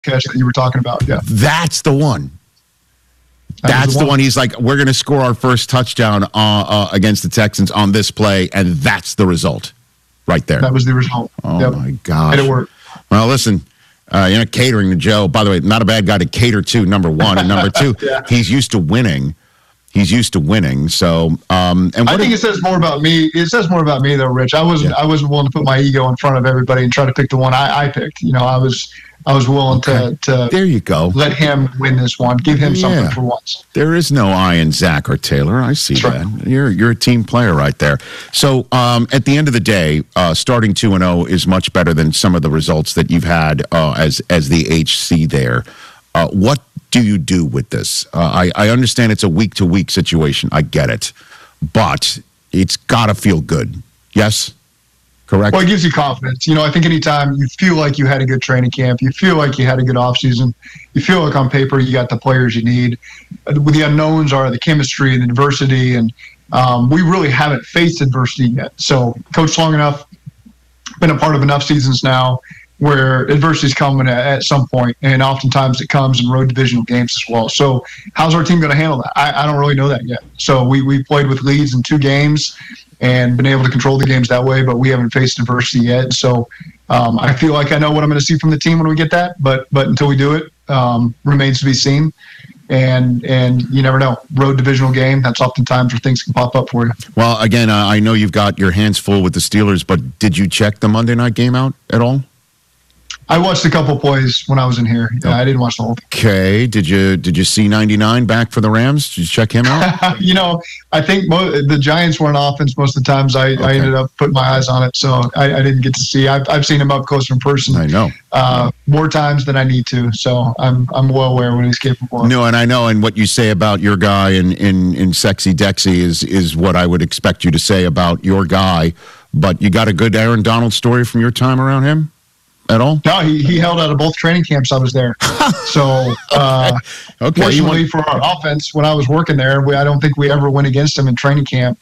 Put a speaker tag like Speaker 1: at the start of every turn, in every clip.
Speaker 1: catch that you were talking about. Yeah,
Speaker 2: that's the one. That's the one. He's like, we're going to score our first touchdown against the Texans on this play, and that's the result right there.
Speaker 1: That was the result.
Speaker 2: Oh, my gosh.
Speaker 1: And it worked.
Speaker 2: Well, listen, catering to Joe, by the way, not a bad guy to cater to, number one. And number two, he's used to winning. So, and I
Speaker 1: think it says more about me. It says more about me, though, Rich. I wasn't willing to put my ego in front of everybody and try to pick the one I picked. I was willing to
Speaker 2: there you go.
Speaker 1: Let him win this one. Give him something for once.
Speaker 2: There is no I in Zach or Taylor. I see that. Right. You're a team player right there. So at the end of the day, starting 2-0 is much better than some of the results that you've had as the HC there. What do you do with this? I understand it's a week-to-week situation. I get it. But it's got to feel good. Yes? Correct.
Speaker 1: Well, it gives you confidence. I think anytime you feel like you had a good training camp, you feel like you had a good offseason, you feel like on paper you got the players you need. The unknowns are the chemistry and the diversity, and we really haven't faced adversity yet. So coached long enough, been a part of enough seasons now where adversity's coming at some point, and oftentimes it comes in road divisional games as well. So how's our team going to handle that? I don't really know that yet. So we played with leads in 2 games and been able to control the games that way, but we haven't faced adversity yet. So I feel like I know what I'm going to see from the team when we get that, but until we do it, remains to be seen. And you never know. Road divisional game, that's oftentimes where things can pop up for you.
Speaker 2: Well, again, I know you've got your hands full with the Steelers, but did you check the Monday night game out at all?
Speaker 1: I watched a couple plays when I was in here. I didn't watch the whole thing.
Speaker 2: Okay. Did you see 99 back for the Rams? Did you check him out?
Speaker 1: I think the Giants were on offense most of the times. I ended up putting my eyes on it, so I didn't get to see. I've seen him up close in person.
Speaker 2: I know.
Speaker 1: More times than I need to, so I'm well aware when he's capable of.
Speaker 2: No, and I know, and what you say about your guy in Sexy Dexy is what I would expect you to say about your guy. But you got a good Aaron Donald story from your time around him? At all?
Speaker 1: No, he held out of both training camps I was there. So, fortunately for our offense, when I was working there, I don't think we ever went against him in training camp.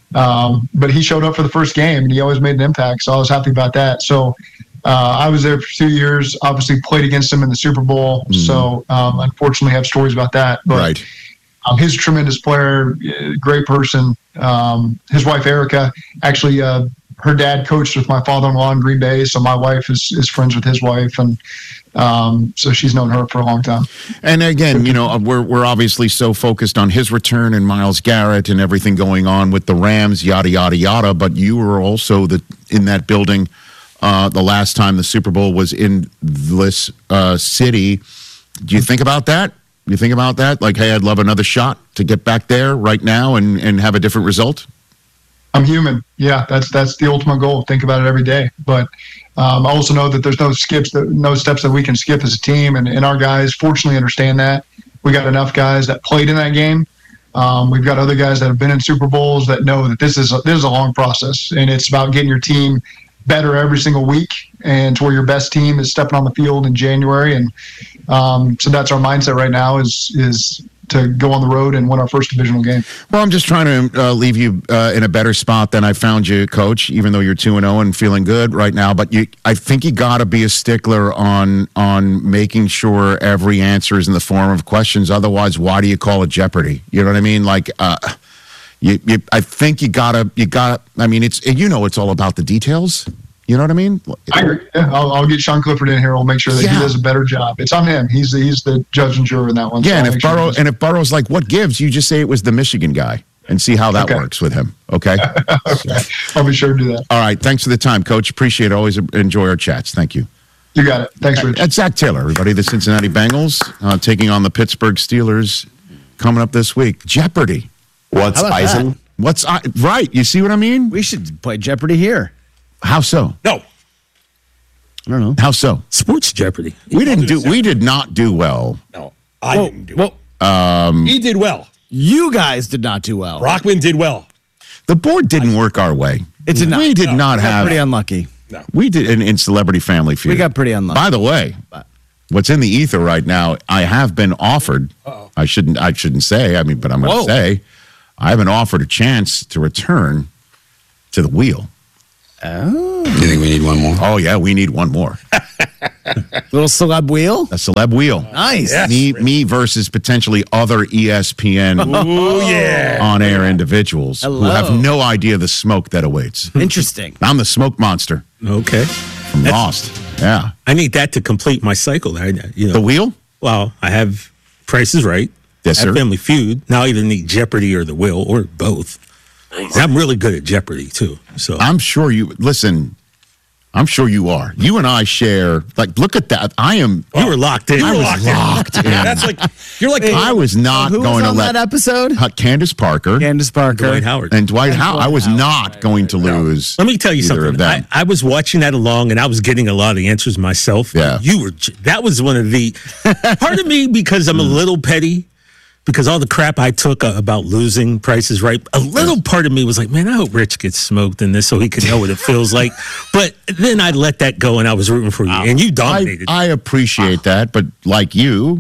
Speaker 1: But he showed up for the first game, and he always made an impact, so I was happy about that. So, I was there for 2 years, obviously played against him in the Super Bowl, so unfortunately have stories about that. But
Speaker 2: right.
Speaker 1: He's a tremendous player, great person. His wife, Erica, actually her dad coached with my father-in-law in Green Bay, so my wife is friends with his wife, and so she's known her for a long time.
Speaker 2: And again, we're obviously so focused on his return and Myles Garrett and everything going on with the Rams, yada yada yada. But you were also in that building the last time the Super Bowl was in this city. Do you think about that? You think about that? Like, hey, I'd love another shot to get back there right now and have a different result.
Speaker 1: I'm human. Yeah, that's the ultimate goal. Think about it every day. But I also know that there's no steps that we can skip as a team, and our guys fortunately understand that. We got enough guys that played in that game. We've got other guys that have been in Super Bowls that know that this is a long process, and it's about getting your team better every single week, and to where your best team is stepping on the field in January. And so that's our mindset right now is to go on the road and win our first divisional game.
Speaker 2: Well, I'm just trying to leave you in a better spot than I found you, Coach, even though you're 2-0 and feeling good right now. But I think you got to be a stickler on making sure every answer is in the form of questions. Otherwise, why do you call it Jeopardy? You know what I mean? Like, I think you gotta. I mean, it's all about the details. You know what I mean?
Speaker 1: I agree. Yeah, I'll get Sean Clifford in here. We'll make sure that he does a better job. It's on him. He's the judge and juror in that one.
Speaker 2: Yeah, so if Burrow's like, what gives? You just say it was the Michigan guy and see how that works with him. Okay.
Speaker 1: Okay. I'll be sure to do that.
Speaker 2: All right. Thanks for the time, Coach. Appreciate it. Always enjoy our chats. Thank you.
Speaker 1: You got it. Thanks, Rich.
Speaker 2: That's Zach Taylor, everybody. The Cincinnati Bengals taking on the Pittsburgh Steelers coming up this week. Jeopardy.
Speaker 3: What's Bison?
Speaker 2: Right. You see what I mean?
Speaker 4: We should play Jeopardy here.
Speaker 2: How so?
Speaker 3: No.
Speaker 4: I don't know.
Speaker 2: How so?
Speaker 3: Sports Jeopardy.
Speaker 2: We did not do well.
Speaker 3: No. I didn't do well. He did well.
Speaker 4: You guys did not do well.
Speaker 3: Brockman did well.
Speaker 2: The board didn't work our way.
Speaker 4: It did not.
Speaker 2: We did not have.
Speaker 4: Pretty unlucky.
Speaker 3: No.
Speaker 2: We did in Celebrity Family Feud.
Speaker 4: We got pretty unlucky.
Speaker 2: By the way, what's in the ether right now, I have been offered.
Speaker 3: Uh-oh.
Speaker 2: I shouldn't say, but I'm going to say, I have been offered a chance to return to the wheel.
Speaker 3: Oh. You think we need one more?
Speaker 2: Oh, yeah, we need one more.
Speaker 4: Little celeb wheel?
Speaker 2: A celeb wheel.
Speaker 4: Nice.
Speaker 3: Yes.
Speaker 2: Me versus potentially other ESPN on-air individuals who have no idea the smoke that awaits.
Speaker 4: Interesting.
Speaker 2: I'm the smoke monster
Speaker 3: Okay.
Speaker 2: from Lost. Yeah.
Speaker 3: I need that to complete my cycle.
Speaker 2: The wheel?
Speaker 3: Well, I have Price is Right.
Speaker 2: Yes,
Speaker 3: I have
Speaker 2: sir.
Speaker 3: Family Feud. Now I either need Jeopardy or the Wheel or both. I'm really good at Jeopardy too. So
Speaker 2: I'm sure you are. You and I share, look at that.
Speaker 3: you were locked in.
Speaker 2: I was locked in.
Speaker 3: That's like you're like
Speaker 2: I was not
Speaker 4: Who
Speaker 2: going
Speaker 4: was
Speaker 2: to
Speaker 4: on
Speaker 2: let
Speaker 4: that episode?
Speaker 2: Candace Parker
Speaker 4: Candace Parker.
Speaker 3: Dwight Howard.
Speaker 2: and Dwight Howard. I was not going to lose.
Speaker 3: Let me tell you
Speaker 2: either of
Speaker 3: something.
Speaker 2: them.
Speaker 3: I was watching that along, and I was getting a lot of the answers myself.
Speaker 2: Yeah.
Speaker 3: That was one of the part of me, because I'm a little petty, because all the crap I took about losing Price is Right. A little part of me was like, man, I hope Rich gets smoked in this so he can know what it feels like. But then I let that go, and I was rooting for you, and you dominated.
Speaker 2: I appreciate that, but like you,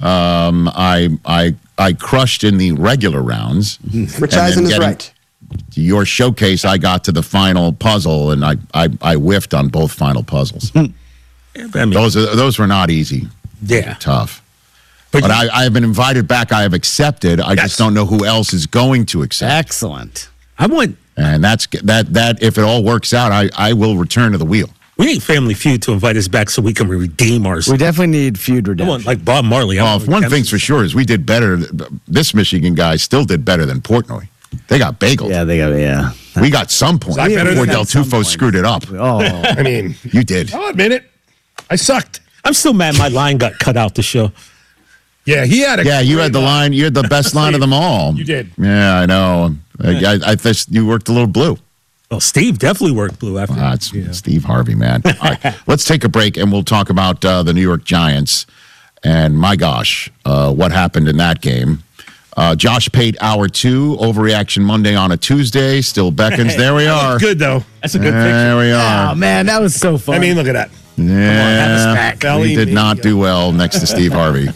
Speaker 2: I crushed in the regular rounds.
Speaker 5: Rich Eisen is right.
Speaker 2: Your showcase, I got to the final puzzle, and I whiffed on both final puzzles.
Speaker 3: I mean,
Speaker 2: Those were not easy.
Speaker 3: yeah.
Speaker 2: Tough. But I have been invited back. I have accepted. I just don't know who else is going to accept.
Speaker 4: Excellent.
Speaker 3: I want.
Speaker 2: And that if it all works out, I will return to the wheel.
Speaker 3: We need Family Feud to invite us back so we can redeem ours.
Speaker 4: We definitely need feud
Speaker 3: I
Speaker 4: redemption.
Speaker 3: want like Bob Marley.
Speaker 2: Well, one thing's for sure is we did better. This Michigan guy still did better than Portnoy. They got bageled.
Speaker 4: Yeah, they got,
Speaker 2: We got some point
Speaker 3: that better
Speaker 2: before
Speaker 3: than
Speaker 2: Del
Speaker 4: some
Speaker 2: Tufo
Speaker 4: point?
Speaker 2: screwed it up.
Speaker 4: Oh,
Speaker 3: I mean,
Speaker 2: You did.
Speaker 6: I'll admit it. I sucked.
Speaker 3: I'm still mad my line got cut out the show.
Speaker 6: Yeah, he had a
Speaker 2: Yeah, you
Speaker 6: great
Speaker 2: had the line. You had the best line of them all.
Speaker 6: You did.
Speaker 2: Yeah, I know. I thought you worked a little blue.
Speaker 3: Well, Steve definitely worked blue after.
Speaker 2: That's Steve Harvey, man. All right, let's take a break and we'll talk about the New York Giants. And my gosh, what happened in that game? Josh Pate, hour 2, Overreaction Monday on a Tuesday. Still beckons. There we are.
Speaker 6: Good, though.
Speaker 3: That's a good picture.
Speaker 2: There we
Speaker 4: oh
Speaker 2: are.
Speaker 4: man, that was so fun.
Speaker 6: I mean, look at that.
Speaker 2: Yeah,
Speaker 6: Belly
Speaker 2: we did
Speaker 6: knee.
Speaker 2: not do well next to Steve Harvey.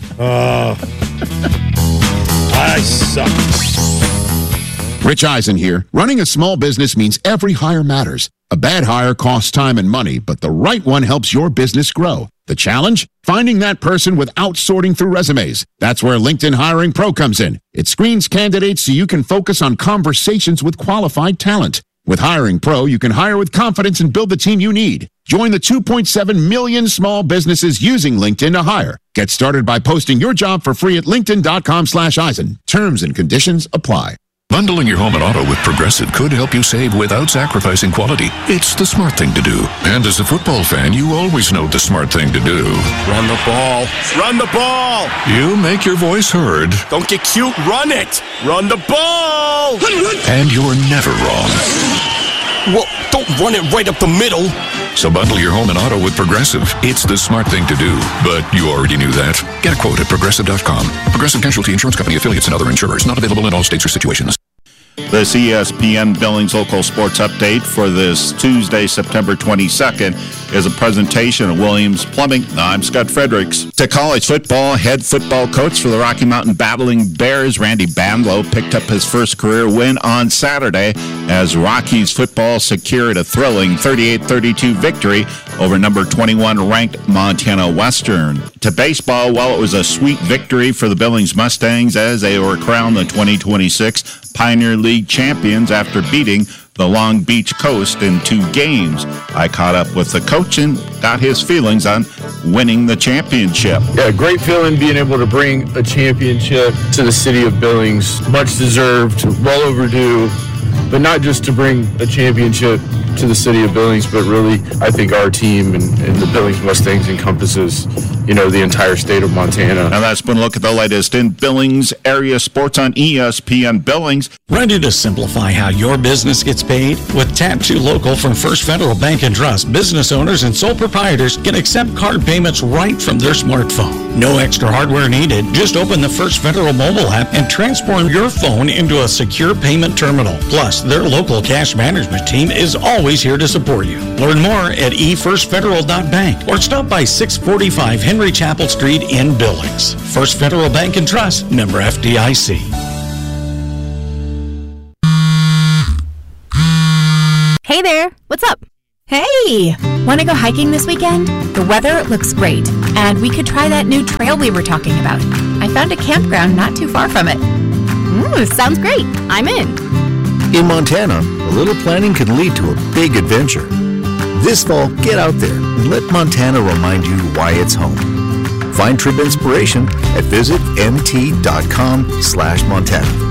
Speaker 6: I suck.
Speaker 2: Rich Eisen here. Running a small business means every hire matters. A bad hire costs time and money, but the right one helps your business grow. The challenge? Finding that person without sorting through resumes. That's where LinkedIn Hiring Pro comes in. It screens candidates so you can focus on conversations with qualified talent. With Hiring Pro, you can hire with confidence and build the team you need. Join the 2.7 million small businesses using LinkedIn to hire. Get started by posting your job for free at linkedin.com/Eisen. Terms and conditions apply.
Speaker 7: Bundling your home and auto with Progressive could help you save without sacrificing quality. It's the smart thing to do. And as a football fan, you always know the smart thing to do.
Speaker 8: Run the ball. Run the ball.
Speaker 7: You make your voice heard,
Speaker 8: Don't get cute. Run it. Run the ball.
Speaker 7: and you're never wrong.
Speaker 8: Well, don't run it right up the middle.
Speaker 7: So bundle your home and auto with Progressive. It's the smart thing to do. But you already knew that. Get a quote at Progressive.com. Progressive Casualty Insurance Company, affiliates, and other insurers. Not available in all states or situations.
Speaker 9: This ESPN Billings Local Sports Update for this Tuesday, September 22nd, is a presentation of Williams Plumbing. I'm Scott Fredericks. To college football, head football coach for the Rocky Mountain Battling Bears, Randy Bandlow, picked up his first career win on Saturday as Rockies football secured a thrilling 38-32 victory over number 21 ranked Montana Western. To baseball, well, it was a sweet victory for the Billings Mustangs as they were crowned the 2026 Pioneer League champions after beating the Long Beach Coast in 2 games. I caught up with the coach and got his feelings on winning the championship.
Speaker 10: Yeah, great feeling being able to bring a championship to the city of Billings. Much deserved, well overdue, but not just to bring a championship to the city of Billings, but really, I think our team and the Billings Mustangs encompasses, the entire state of Montana.
Speaker 9: Now that's been a look at the latest in Billings area sports on ESPN Billings.
Speaker 11: Ready to simplify how your business gets paid? With Tap 2 Local from First Federal Bank and Trust, business owners and sole proprietors can accept card payments right from their smartphone. No extra hardware needed. Just open the First Federal mobile app and transform your phone into a secure payment terminal. Plus, their local cash management team is always here to support you. Learn more at efirstfederal.bank or stop by 645 Henry Chapel Street in Billings. First Federal Bank and Trust, member FDIC.
Speaker 12: Hey there, what's up?
Speaker 5: Hey! Want to go hiking this weekend? The weather looks great, and we could try that new trail we were talking about. I found a campground not too far from it. Sounds great. I'm in.
Speaker 12: In Montana, a little planning can lead to a big adventure. This fall, get out there and let Montana remind you why it's home. Find trip inspiration at visitmt.com/Montana.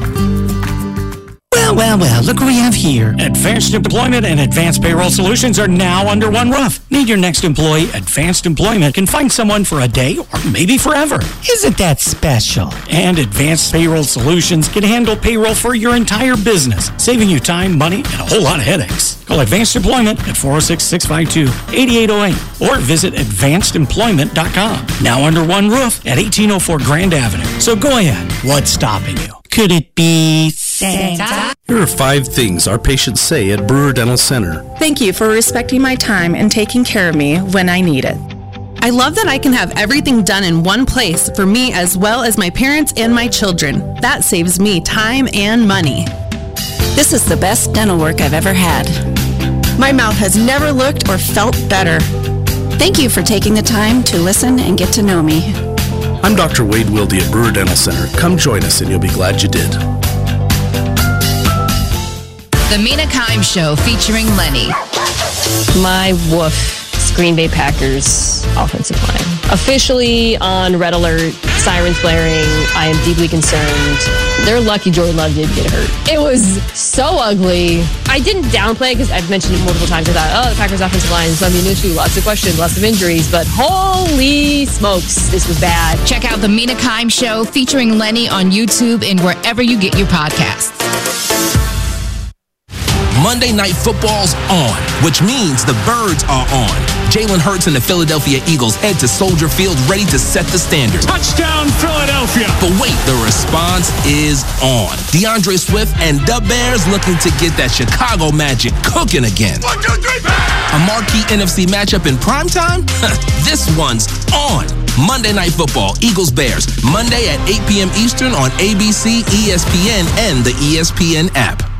Speaker 11: Well, look what we have here. Advanced Employment and Advanced Payroll Solutions are now under one roof. Need your next employee? Advanced Employment can find someone for a day or maybe forever. Isn't that special? And Advanced Payroll Solutions can handle payroll for your entire business, saving you time, money, and a whole lot of headaches. Call Advanced Employment at 406-652-8808 or visit advancedemployment.com. Now under one roof at 1804 Grand Avenue. So go ahead. What's stopping you? Could it be Santa?
Speaker 13: Here are 5 things our patients say at Brewer Dental Center.
Speaker 14: Thank you for respecting my time and taking care of me when I need it. I love that I can have everything done in one place for me as well as my parents and my children. That saves me time and money.
Speaker 15: This is the best dental work I've ever had.
Speaker 14: My mouth has never looked or felt better.
Speaker 15: Thank you for taking the time to listen and get to know me.
Speaker 13: I'm Dr. Wade Wilde at Brewer Dental Center. Come join us and you'll be glad you did.
Speaker 16: The Mina Kimes Show featuring Lenny.
Speaker 17: My woof. Green Bay Packers offensive line. Officially on red alert, sirens blaring. I am deeply concerned. They're lucky Jordan Love didn't get hurt. It was so ugly. I didn't downplay it because I've mentioned it multiple times. I thought, the Packers offensive line is going to be an issue. Lots of questions, lots of injuries. But holy smokes, this was bad.
Speaker 16: Check out the Mina Kimes Show featuring Lenny on YouTube and wherever you get your podcasts.
Speaker 18: Monday Night Football's on, which means the Birds are on. Jalen Hurts and the Philadelphia Eagles head to Soldier Field ready to set the standard.
Speaker 6: Touchdown, Philadelphia!
Speaker 18: But wait, the response is on. DeAndre Swift and the Bears looking to get that Chicago magic cooking again.
Speaker 8: 1, 2, 3,
Speaker 18: a marquee NFC matchup in primetime? This one's on. Monday Night Football, Eagles-Bears, Monday at 8 p.m. Eastern on ABC, ESPN, and the ESPN app.